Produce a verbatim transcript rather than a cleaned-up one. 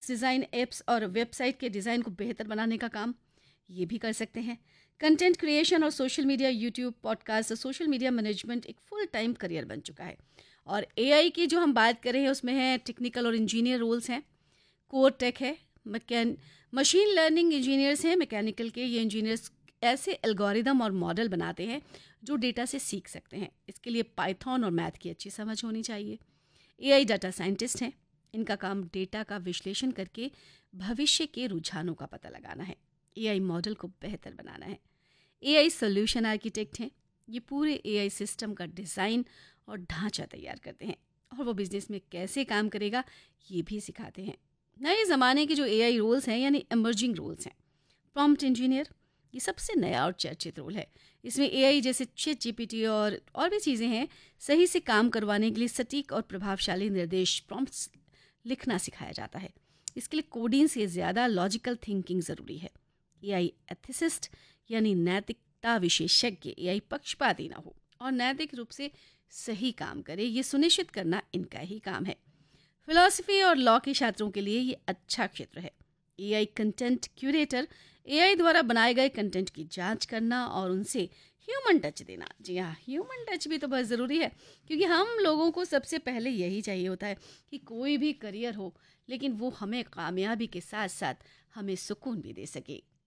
Design, apps और website के design को बेहतर बनाने का काम ये भी कर सकते हैं। कंटेंट क्रिएशन और सोशल मीडिया, यूट्यूब, पॉडकास्ट और सोशल मीडिया मैनेजमेंट एक फुल टाइम करियर बन चुका है। और एआई की जो हम बात कर रहे हैं उसमें है टेक्निकल और इंजीनियर रोल्स हैं, कोर टेक है, मैकेन मशीन लर्निंग इंजीनियर्स हैं, मैकेनिकल के ये इंजीनियर्स ऐसे एल्गोरिदम और मॉडल बनाते हैं जो डेटा से सीख सकते हैं। इसके लिए पाइथन और मैथ की अच्छी समझ होनी चाहिए। एआई डाटा साइंटिस्ट हैं, इनका काम डेटा का विश्लेषण करके भविष्य के रुझानों का पता लगाना है, एआई मॉडल को बेहतर बनाना है। एआई सॉल्यूशन आर्किटेक्ट हैं, ये पूरे एआई सिस्टम का डिज़ाइन और ढांचा तैयार करते हैं और वो बिजनेस में कैसे काम करेगा ये भी सिखाते हैं। नए ज़माने के जो एआई रोल्स हैं यानी एमर्जिंग रोल्स हैं, प्रॉम्प्ट इंजीनियर ये सबसे नया और चर्चित रोल है। इसमें एआई जैसे चैट जीपीटी और और भी चीज़ें हैं, सही से काम करवाने के लिए सटीक और प्रभावशाली निर्देश प्रॉम्प्ट्स लिखना सिखाया जाता है। इसके लिए कोडिंग से ज़्यादा लॉजिकल थिंकिंग ज़रूरी है। एआई एथिसिस्ट यानी नैतिकता विशेषज्ञ एआई पक्षपाती ना हो और नैतिक रूप से सही काम करे, ये सुनिश्चित करना इनका ही काम है। फिलॉसफी और लॉ के छात्रों के लिए ये अच्छा क्षेत्र है। एआई कंटेंट क्यूरेटर एआई द्वारा बनाए गए कंटेंट की जांच करना और उनसे ह्यूमन टच देना। जी हाँ, ह्यूमन टच भी तो बहुत ज़रूरी है, क्योंकि हम लोगों को सबसे पहले यही चाहिए होता है कि कोई भी करियर हो लेकिन वो हमें कामयाबी के साथ साथ हमें सुकून भी दे सके।